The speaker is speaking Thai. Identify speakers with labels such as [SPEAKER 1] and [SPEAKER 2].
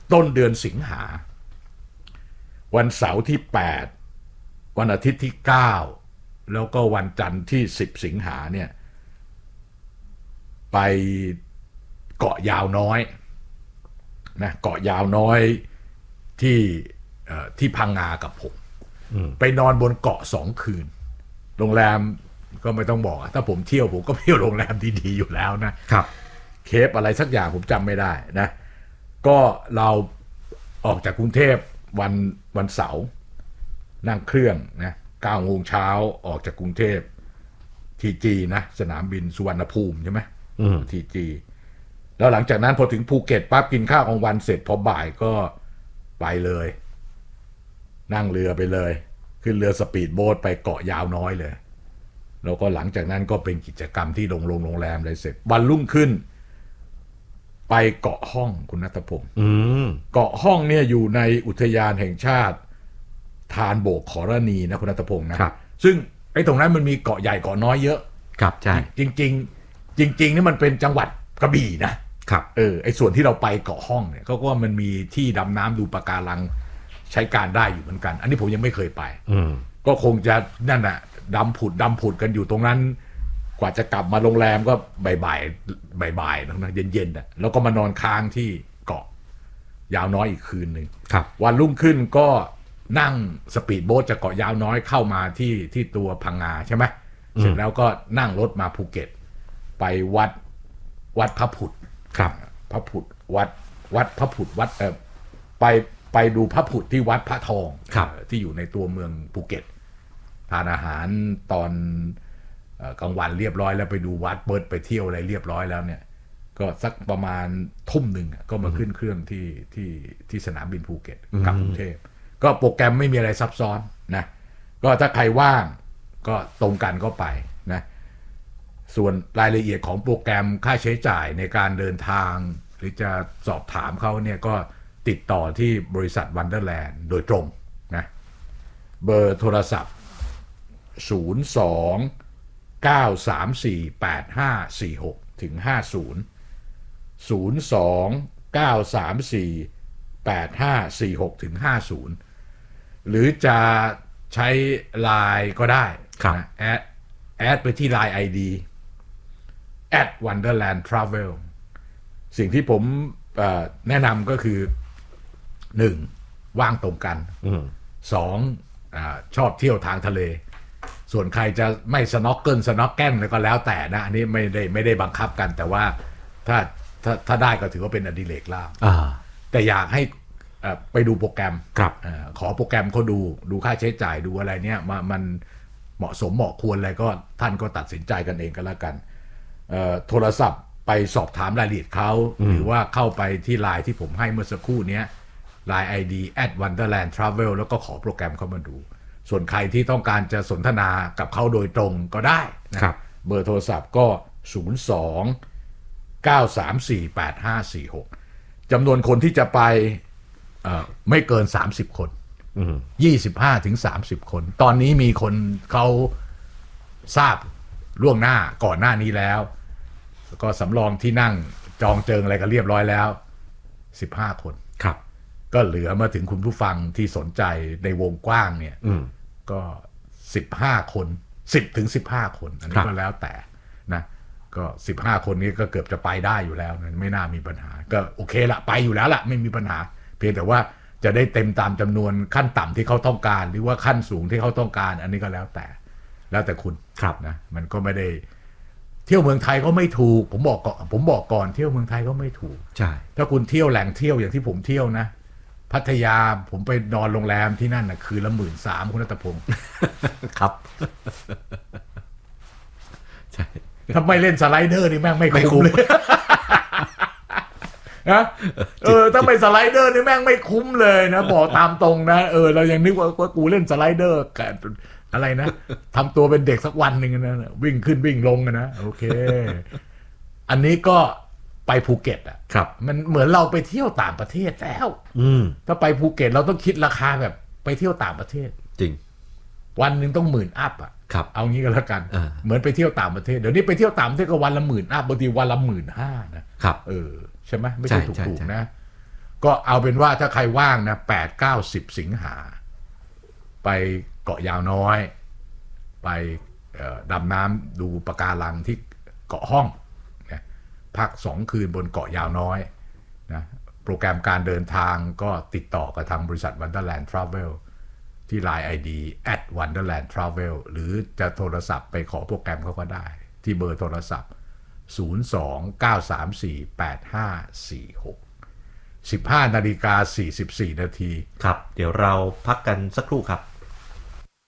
[SPEAKER 1] ต้นเดือนสิงหาวันเสาร์ที่8วันอาทิตย์ที่9แล้วก็วันจันทร์ที่10สิงหาเนี่ยไปเกาะยาวน้อยนะเกาะยาวน้อยที่พังงากับผมไปนอนบนเกาะ2 คืนโรงแรมก็ไม่ต้องบอกถ้าผมเที่ยวผมก็เที่ยวโรงแรมดีๆอยู่แล้วนะครับเคปอะไรสักอย่างผมจำไม่ได้นะก็เราออกจากกรุงเทพวันเสาร์นั่งเครื่องนะ9 โมงเช้าออกจากกรุงเทพทีจีนะสนามบินสุวรรณภูมิใช่ไหมทีจีแล้วหลังจากนั้นพอถึงภูเก็ตปั๊บกินข้าวกลางวันเสร็จพอบ่ายก็ไปเลยนั่งเรือไปเลยขึ้นเรือสปีดโบ๊ทไปเกาะยาวน้อยเลยแล้วก็หลังจากนั้นก็เป็นกิจกรรมที่โรงแรมอะไรเสร็จวันรุ่งขึ้นไปเกาะห้องคุณณัฐพงศ์เกาะห้องเนี่ยอยู่ในอุทยานแห่งชาติธารโบกขรณีนะคุณณัฐพงศ์นะซึ่งไอ้ตรงนั้นมันมีเกาะใหญ่เกาะน้อยเยอะ
[SPEAKER 2] ครับใช่
[SPEAKER 1] จริงนี่มันเป็นจังหวัดกระบี่นะครับไอ้ส่วนที่เราไปเกาะห้องเนี่ยก็ว่ามันมีที่ดำน้ำดูปะการังใช้การได้อยู่เหมือนกันอันนี้ผมยังไม่เคยไปก็คงจะนั่นน่ะดำผุดกันอยู่ตรงนั้นกว่าจะกลับมาโรงแรมก็บ่ายนะเย็นๆแล้วก็มานอนค้างที่เกาะยาวน้อยอีกคืนหนึ่งวันรุ่งขึ้นก็นั่งสปีดโบ๊ทจากเกาะยาวน้อยเข้ามาที่ตัวพังงาใช่ไหมเสร็จแล้วก็นั่งรถมาภูเก็ตไปวัดพระผุดพระผุดวัดพระผุดไปดูพระผุดที่วัดพระทองที่อยู่ในตัวเมืองภูเก็ตทานอาหารตอนกลางวันเรียบร้อยแล้วไปดูวัดเบิร์ดไปเที่ยวอะไรเรียบร้อยแล้วเนี่ยก็สักประมาณทุ่มหนึ่งก็มาขึ้นเครื่องที่สนามบินภูเก็ตกลับกรุงเทพก็โปรแกรมไม่มีอะไรซับซ้อนนะก็ถ้าใครว่างก็ตรงกันก็ไปนะส่วนรายละเอียดของโปรแกรมค่าใช้จ่ายในการเดินทางหรือจะสอบถามเขาเนี่ยก็ติดต่อที่บริษัทวันเดอร์แลนด์โดยตรงนะเบอร์โทรศัพท์02-934-8546ถึง50 02-934-8546ถึง50หรือจะใช้ LINE ก็ได้นะแอดไปที่ LINE ID @Wonderland Travel สิ่งที่ผมแนะนำก็คือ1ว่างตรงกัน2ชอบเที่ยวทางทะเลส่วนใครจะไม่สน็อกเกิลก็แล้วแต่นะอันนี้ไม่ได้บังคับกันแต่ว่าถ้าได้ก็ถือว่าเป็นอดิเรกล่าแต่อยากให้ไปดูโปรแกรมขอโปรแกรมเขาดูค่าใช้จ่ายดูอะไรเนี่ยมันเหมาะสมเหมาะควรอะไรก็ท่านก็ตัดสินใจกันเองก็แล้วกันโทรศัพท์ไปสอบถามรายละเอียดเขาหรือว่าเข้าไปที่ไลน์ที่ผมให้เมื่อสักครู่นี้LINE ID @wonderlandtravel แล้วก็ขอโปรแกรมเข้ามาดูส่วนใครที่ต้องการจะสนทนากับเขาโดยตรงก็ได้นะครับเบอร์โทรศัพท์ก็02-934-8546จำนวนคนที่จะไปไม่เกิน30คน25ถึง30คนตอนนี้มีคนเขาทราบล่วงหน้าก่อนหน้านี้แล้วก็สำรองที่นั่งจองเจิงอะไรกันเรียบร้อยแล้ว15คน
[SPEAKER 2] ครับ
[SPEAKER 1] ก็เหลือมาถึงคุณผู้ฟังที่สนใจในวงกว้างเนี่ยก็15คน10ถึง15คนอันนี้ก็แล้วแต่นะก็15คนนี้ก็เกือบจะไปได้อยู่แล้วนะไม่น่ามีปัญหาก็โอเคละไปอยู่แล้วละไม่มีปัญหาเพียงแต่ว่าจะได้เต็มตามจำนวนขั้นต่ำที่เขาต้องการหรือว่าขั้นสูงที่เขาต้องการอันนี้ก็แล้วแต่คุณนะมันก็ไม่ได้เที่ยวเมืองไทยก็ไม่ถูกผมบอกก่อนเที่ยวเมืองไทยก็ไม่ถูก
[SPEAKER 2] ใช่
[SPEAKER 1] ถ้าคุณเที่ยวแหล่งเที่ยวอย่างที่ผมเที่ยวนะพัทยาผมไปนอนโรงแรมที่นั่นนะคืนละ 13,000 คุณณัฐพงศ์
[SPEAKER 2] ครับใช่
[SPEAKER 1] ถ้าไม่เล่นสไลเดอร์นี่แม่งไม่คุ้มเลยนะถ้าไม่สไลเดอร์นี่แม่งไม่คุ้มเลยนะบอกตามตรงนะเรายังนึกว่ากูเล่นสไลเดอร์อะไรนะทำตัวเป็นเด็กสักวันหนึ่งนะวิ่งขึ้นวิ่งลงนะโอเคอันนี้ก็ไปภูเก็ต
[SPEAKER 2] ครับ
[SPEAKER 1] มันเหมือนเราไปเที่ยวต่างประเทศแล้วถ้าไปภูเก็ตเราต้องคิดราคาแบบไปเที่ยวต่างประเทศ
[SPEAKER 2] จริง
[SPEAKER 1] วันหนึ่งต้อง10,000 อัพเอางี้ก็แล้วกันเหมือนไปเที่ยวต่างประเทศเดี๋ยวนี้ไปเที่ยวต่างประเทศก็วันละ10,000 อัพบางทีวันละ15,000นะครับใช่ไหมไม่ใช่ถูกๆนะก็เอาเป็นว่าถ้าใครว่างนะ8-9-10 สิงหาไปเกาะยาวน้อยไปดำน้ำดูปะการังที่เกาะห้องนะพัก2 คืนบนเกาะยาวน้อยนะโปรแกรมการเดินทางก็ติดต่อกับทางบริษัท Wonderland Travel ที่ Line ID @Wonderland Travel หรือจะโทรศัพท์ไปขอโปรแกรมเขาก็ได้ที่เบอร์โทรศัพท์02-934-8546 15:44 นาที
[SPEAKER 2] ครับเดี๋ยวเราพักกันสักครู่ครับ